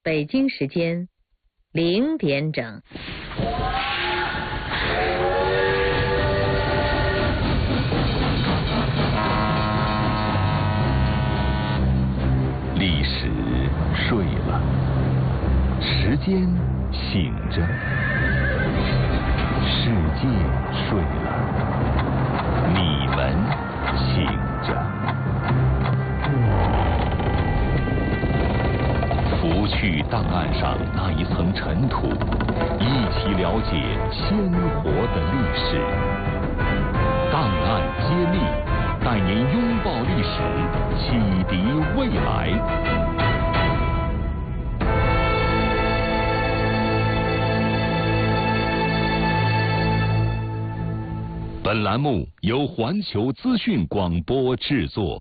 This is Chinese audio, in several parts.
北京时间0点整。 历史睡了，时间醒着，世界睡了，你们醒着。拂去档案上那一层尘土，一起了解鲜活的历史。档案揭秘，带您拥抱历史，启迪未来。本栏目由环球资讯广播制作。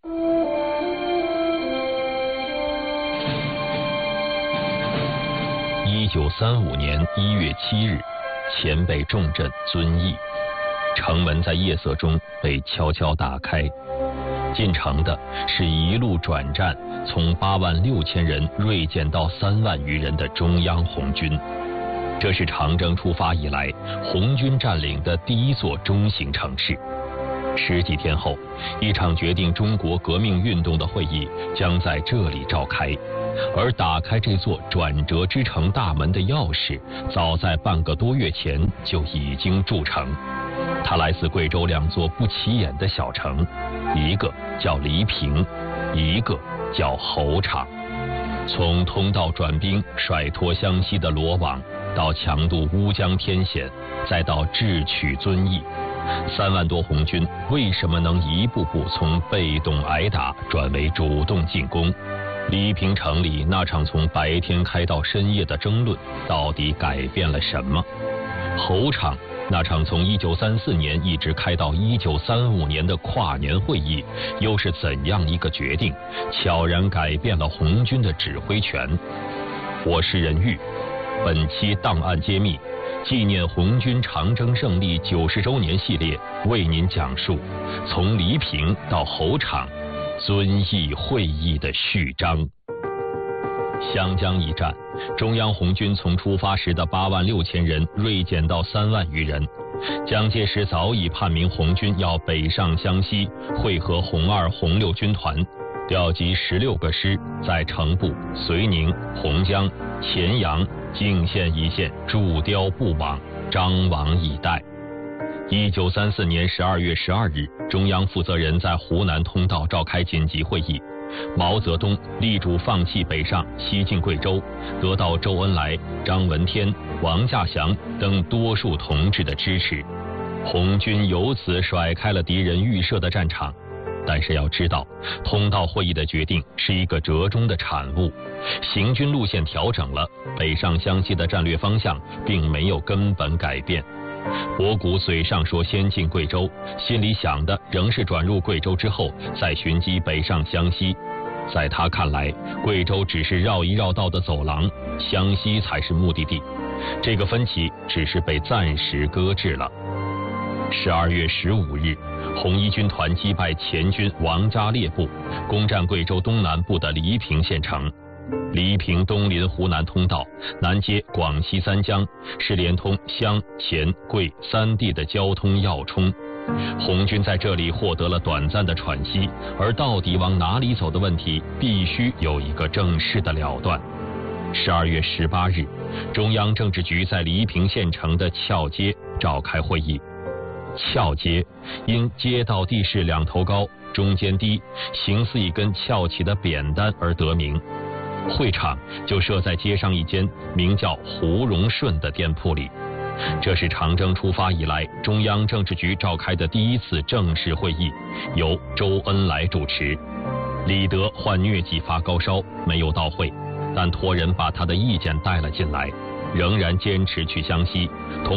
1935年1月7日，前辈重镇遵义，城门在夜色中被悄悄打开，进城的是一路转战，从86000人锐减到3万余人的中央红军。这是长征出发以来红军占领的第一座中型城市。10几天后，一场决定中国革命运动的会议将在这里召开，而打开这座转折之城大门的钥匙，早在半个多月前就已经筑成。它来自贵州2座不起眼的小城，一个叫黎平，一个叫侯场。从通道转兵甩脱湘西的罗网，到强渡乌江天险，再到智取遵义，3万多红军为什么能一步步从被动挨打转为主动进攻？黎平城里那场从白天开到深夜的争论，到底改变了什么？侯场那场从1934年一直开到1935年的跨年会议，又是怎样一个决定，悄然改变了红军的指挥权？我是任玉，本期档案揭秘纪念红军长征胜利90周年系列，为您讲述从黎平到侯场遵义会议的序章。湘江一战，中央红军从出发时的86000人锐减到3万余人。蒋介石早已判明红军要北上湘西，会合红2、红6军团，调集16个师，在城部、绥宁、洪江、乾阳、泾县一线驻碉布网，张网以待。1934年12月12日，中央负责人在湖南通道召开紧急会议，毛泽东力主放弃北上，西进贵州，得到周恩来、张闻天、王稼祥等多数同志的支持，红军由此甩开了敌人预设的战场。但是要知道，通道会议的决定是一个折中的产物，行军路线调整了，北上湘西的战略方向并没有根本改变。博古嘴上说先进贵州，心里想的仍是转入贵州之后再寻机北上湘西。在他看来，贵州只是绕一绕道的走廊，湘西才是目的地。这个分歧只是被暂时搁置了。12月15日，红一军团击败黔军王扎烈部，攻占贵州东南部的黎平县城。黎平东临湖南通道，南接广西3江，是连通湘、黔、贵3地的交通要冲。红军在这里获得了短暂的喘息，而到底往哪里走的问题，必须有一个正式的了断。12月18日，中央政治局在黎平县城的翘街召开会议。翘街因街道地势2头高，中间低，形似一根翘起的扁担而得名。会场就设在街上一间名叫胡荣顺的店铺里。这是长征出发以来中央政治局召开的第一次正式会议，由周恩来主持。李德患疟疾发高烧，没有到会，但托人把他的意见带了进来，仍然坚持去湘西，同